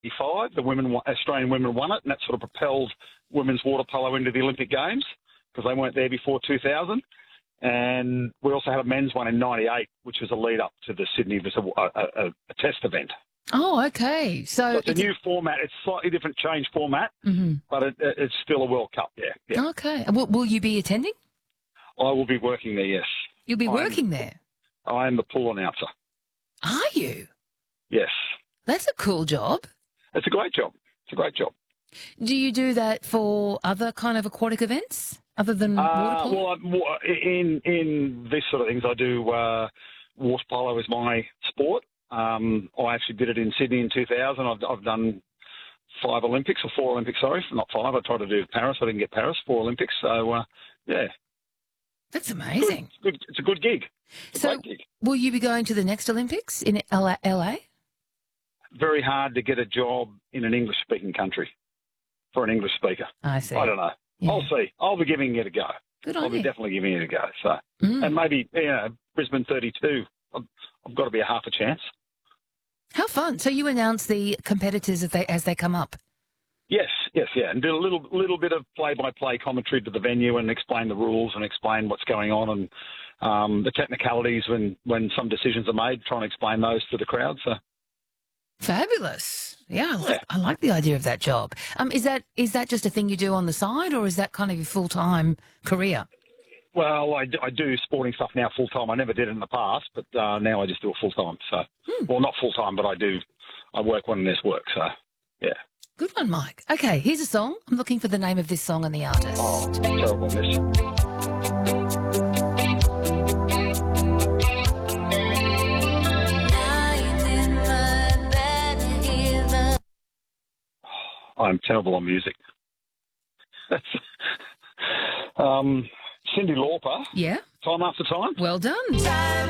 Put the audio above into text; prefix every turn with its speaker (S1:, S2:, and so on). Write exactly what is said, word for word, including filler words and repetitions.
S1: eighty-five, the women, Australian women won it, and that sort of propelled women's water polo into the Olympic Games because they weren't there before two thousand. And we also had a men's one in ninety-eight, which was a lead-up to the Sydney, it was a, a, a, a test event.
S2: Oh, okay. So,
S1: so it's,
S2: it's
S1: a new format. It's slightly different change format,
S2: mm-hmm.
S1: but it, it's still a World Cup, yeah. yeah.
S2: Okay. Will, will you be attending?
S1: I will be working there, yes.
S2: You'll be working
S1: am,
S2: there?
S1: I am the pool announcer.
S2: Are you?
S1: Yes.
S2: That's a cool job.
S1: It's a great job. It's a great job.
S2: Do you do that for other kind of aquatic events other than
S1: uh,
S2: water polo?
S1: Well, more, in, in this sort of things, I do uh, water polo is my sport. Um, I actually did it in Sydney in two thousand. I've, I've done five Olympics, or four Olympics, sorry, not five. I tried to do Paris. I didn't get Paris, four Olympics. So, uh, yeah.
S2: That's amazing.
S1: It's, good. It's a good gig. It's
S2: so,
S1: a gig.
S2: Will you be going to the next Olympics in L A?
S1: Very hard to get a job in an English-speaking country for an English speaker.
S2: I see.
S1: I don't know. Yeah. I'll see. I'll be giving it a go.
S2: Good
S1: I'll
S2: on
S1: be
S2: you.
S1: definitely giving it a go. So,
S2: mm.
S1: And maybe, you know, Brisbane thirty-two, I've, I've got to be a half a chance.
S2: How fun. So you announce the competitors as they, as they come up?
S1: Yes, yes, yeah, and do a little little bit of play-by-play commentary to the venue and explain the rules and explain what's going on and um, the technicalities when, when some decisions are made, try and explain those to the crowd. So,
S2: fabulous. Yeah, I like,
S1: yeah.
S2: I like the idea of that job. Um, is that is that just a thing you do on the side, or is that kind of your full-time career?
S1: Well, I do, I do sporting stuff now full-time. I never did it in the past, but uh, now I just do it full-time. So, hmm. Well, not full-time, but I do. I work when there's work, so, yeah.
S2: Good one, Mike. Okay, here's a song. I'm looking for the name of this song and the artist.
S1: Oh, terrible miss. I'm terrible on music. um, Cyndi Lauper.
S2: Yeah.
S1: Time After Time.
S2: Well done. Time